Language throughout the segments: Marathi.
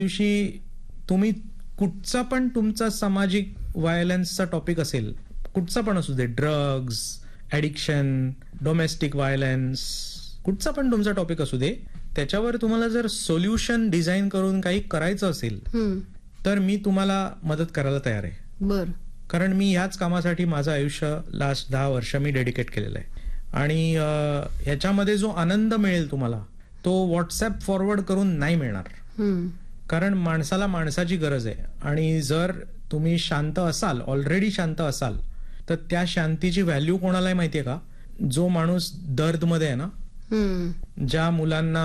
दिवशी तुम्ही कुठचा पण तुमचा सामाजिक व्हायलन्सचा टॉपिक असेल, कुठचा पण असू दे, ड्रग्ज, ॲडिक्शन, डोमेस्टिक व्हायलन्स, कुठचा पण तुमचा टॉपिक असू दे, त्याच्यावर तुम्हाला जर सोल्युशन डिझाईन करून काही करायचं असेल तर मी तुम्हाला मदत करायला तयार आहे. बर. कारण मी ह्याच कामासाठी माझं आयुष्य लास्ट 10 वर्ष मी डेडिकेट केलेलं आहे. आणि ह्याच्यामध्ये जो आनंद मिळेल तुम्हाला तो व्हॉट्सअप फॉरवर्ड करून नाही मिळणार. कारण माणसाला माणसाची गरज आहे. आणि जर तुम्ही शांत असाल, ऑलरेडी शांत असाल, तर त्या शांतीची व्हॅल्यू कोणालाही माहितीये का? जो माणूस दर्दमध्ये आहे ना, ज्या मुलांना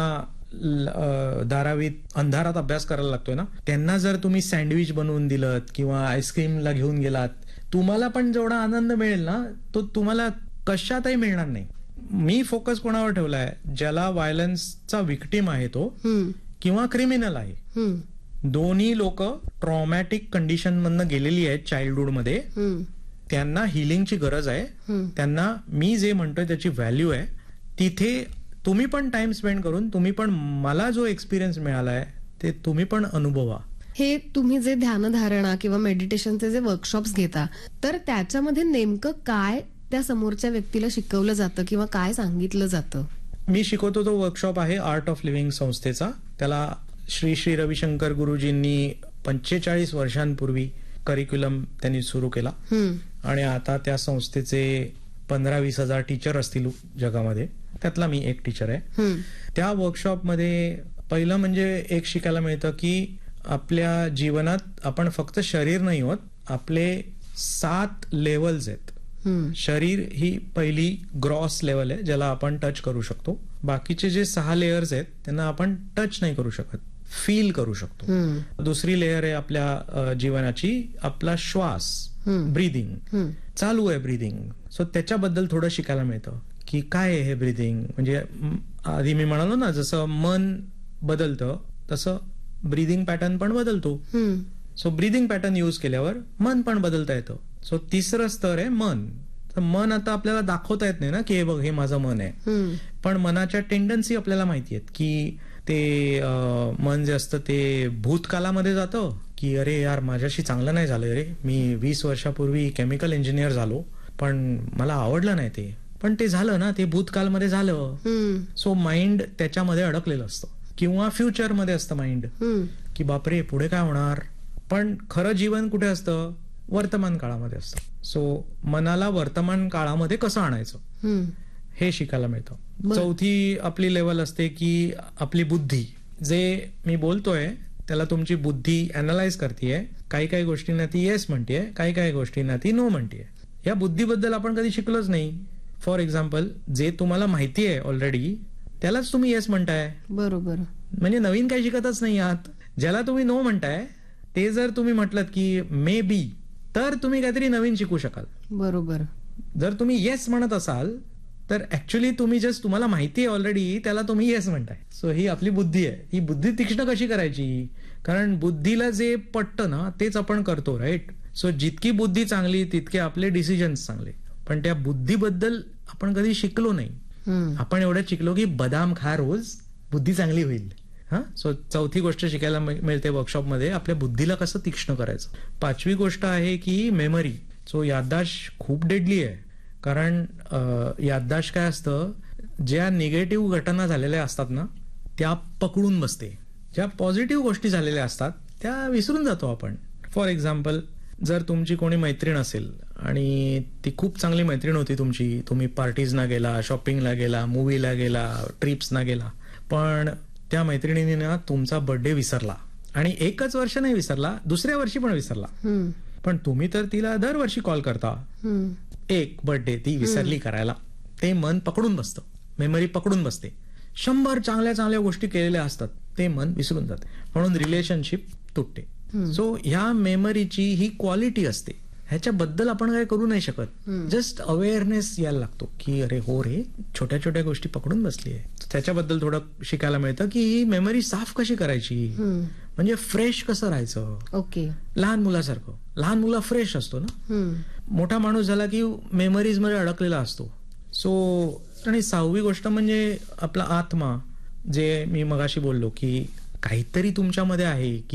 धारावीत अंधारात अभ्यास करायला लागतोय ना, त्यांना जर तुम्ही सँडविच बनवून दिलं किंवा आईस्क्रीमला घेऊन गेलात, तुम्हाला पण जेवढा आनंद मिळेल ना, तो तुम्हाला कशातही मिळणार नाही. मी फोकस कोणावर ठेवलाय? ज्याला व्हायलन्सचा विक्टिम आहे तो किंवा क्रिमिनल आहे. दोन्ही लोक ट्रॉमॅटिक कंडिशन मधनं गेलेली आहेत चाइल्डहुड मध्ये. त्यांना हिलिंगची गरज आहे. त्यांना मी जे म्हणतोय त्याची व्हॅल्यू आहे. तिथे तुम्ही पण टाइम स्पेंड करून तुम्ही पण मला जो एक्सपिरियन्स मिळालाय ते तुम्ही पण अनुभवा. हे तुम्ही जे ध्यानधारणा किंवा मेडिटेशनचे जे वर्कशॉप्स घेता, तर त्याच्यामध्ये नेमकं काय त्या समोरच्या व्यक्तीला शिकवलं जातं किंवा काय सांगितलं जातं? मी शिकवतो तो वर्कशॉप आहे आर्ट ऑफ लिव्हिंग संस्थेचा. त्याला श्री श्री रविशंकर गुरुजींनी 45 वर्षांपूर्वी करिक्युलम त्यांनी सुरू केला. आणि आता त्या संस्थेचे 15-20 हजार टीचर असतील जगामध्ये. त्यातला मी एक टीचर आहे. त्या वर्कशॉपमध्ये पहिलं म्हणजे एक शिकायला मिळतं की आपल्या जीवनात आपण फक्त शरीर नाही होत, आपले 7 लेवल्स आहेत. शरीर ही पहिली ग्रॉस लेवल आहे ज्याला आपण टच करू शकतो. बाकीचे जे 6 लेयर्स आहेत त्यांना आपण टच नाही करू शकत, फील करू शकतो. दुसरी लेयर आहे आपल्या जीवनाची आपला श्वास, ब्रीदिंग. चालू आहे ब्रीदिंग. सो त्याच्याबद्दल थोडं शिकायला मिळतं की काय आहे हे ब्रीदिंग. म्हणजे आधी मी म्हणालो ना, जसं मन बदलतं तसं ब्रीदिंग पॅटर्न पण बदलतो. सो ब्रीदिंग पॅटर्न यूज केल्यावर मन पण बदलता येतं. सो तिसरं स्तर आहे मन. तर मन आता आपल्याला दाखवता येत नाही ना की हे बघ, हे माझं मन आहे. पण मनाच्या टेंडन्सी आपल्याला माहिती आहेत की ते मन जे असतं ते भूतकालामध्ये जातं की अरे यार, माझ्याशी चांगलं नाही झालं रे, मी 20 वर्षापूर्वी केमिकल इंजिनियर झालो पण मला आवडलं नाही ते. पण ते झालं ना, ते भूतकालमध्ये झालं. सो माइंड त्याच्यामध्ये अडकलेलं असतं. किंवा फ्युचर मध्ये असतं माइंड की बापरे पुढे काय होणार. पण खरं जीवन कुठे असतं? वर्तमान काळामध्ये असतं. सो मनाला वर्तमान काळामध्ये कसं आणायचं हे शिकायला मिळतं. चौथी आपली लेवल असते की आपली बुद्धी. जे मी बोलतोय त्याला तुमची बुद्धी अनालाइज करतेय. काही काही गोष्टींना ती येस म्हणतेय, काही काही गोष्टींना ती नो म्हणतेय. या बुद्धीबद्दल आपण कधी शिकलोच नाही. फॉर एक्झाम्पल, जे तुम्हाला माहिती आहे ऑलरेडी त्यालाच तुम्ही येस म्हणताय. बरोबर. म्हणजे नवीन काही शिकतच नाही आहात. ज्याला तुम्ही नो म्हणताय ते जर तुम्ही म्हटलं की मे बी, तर तुम्ही काहीतरी नवीन शिकू शकाल. बरोबर. जर तुम्ही येस म्हणत असाल तर ऍक्च्युली तुम्ही जस्ट तुम्हाला माहिती आहे ऑलरेडी त्याला तुम्ही येस म्हणताय. सो ही आपली बुद्धी आहे. ही बुद्धी तीक्ष्ण कशी करायची? कारण बुद्धीला जे पटतं ना तेच आपण करतो, राईट? सो जितकी बुद्धी चांगली तितके आपले डिसिजन्स चांगले. पण त्या बुद्धीबद्दल आपण कधी शिकलो नाही. आपण एवढं शिकलो की बदाम खा रोज, बुद्धी चांगली होईल. सो चौथी गोष्ट शिकायला मिळते वर्कशॉपमध्ये, आपल्या बुद्धीला कसं तीक्ष्ण करायचं. 5वी गोष्ट आहे की मेमरी. सो याददाश्त खूप डेडली आहे. कारण याददाश्त काय असतं, ज्या निगेटिव्ह घटना झालेल्या असतात ना त्या पकडून बसते. ज्या पॉझिटिव्ह गोष्टी झालेल्या असतात त्या विसरून जातो आपण. फॉर एक्झाम्पल, जर तुमची कोणी मैत्रीण असेल आणि ती खूप चांगली मैत्रीण होती तुमची, तुम्ही पार्टीजना गेला, शॉपिंगला गेला, मूवीला गेला, ट्रिप्सना गेला, पण त्या मैत्रिणीने ना तुमचा बर्थडे विसरला. आणि एकच वर्ष नाही विसरला, दुसऱ्या वर्षी पण विसरला. पण तुम्ही तर तिला दरवर्षी कॉल करता. एक बर्थडे ती विसरली करायला. ते मन पकडून बसतं, मेमरी पकडून बसते. 100 चांगल्या चांगल्या गोष्टी केलेल्या असतात ते मन विसरून जाते. म्हणून रिलेशनशिप तुटते. सो ह्या मेमरीची ही क्वालिटी असते. ह्याच्याबद्दल आपण काय करू नाही शकत. जस्ट अवेअरनेस यायला लागतो की अरे हो रे, छोट्या छोट्या गोष्टी पकडून बसली आहे. त्याच्याबद्दल थोडं शिकायला मिळतं की ही मेमरी साफ कशी करायची, म्हणजे फ्रेश कसं राहायचं. ओके. लहान मुलासारखं. लहान मुला फ्रेश असतो ना. मोठा माणूस झाला की मेमरीज मध्ये अडकलेला असतो. सो आणि 6वी गोष्ट म्हणजे आपला आत्मा, जे मी मगाशी बोललो की काहीतरी तुमच्यामध्ये आहे की